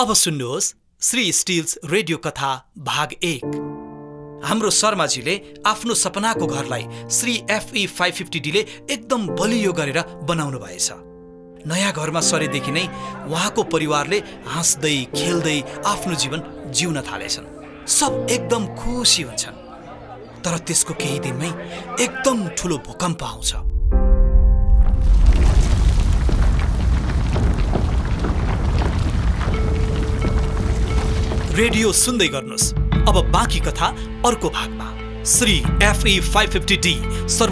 अब सुन्नुहोस् Shri stills radio कथा भाग 1। हाम्रो शर्माजीले आफ्नो सपनाको घरलाई श्री FE 550D ले एकदम बलियो गरेर बनाउनु भएछ। नयाँ घरमा सरेदेखि नै उहाँको परिवारले हाँस्दै खेल्दै आफ्नो जीवन जिउन थालेछन्। सब एकदम खुसी हुन्छन्। तर त्यसको केही दिनमै एकदम ठुलो भूकम्प आउँछ। रेडियो सुन्दै गर्नुस्। अब बाँकी कथा अर्को भागमा। Shri FE 550D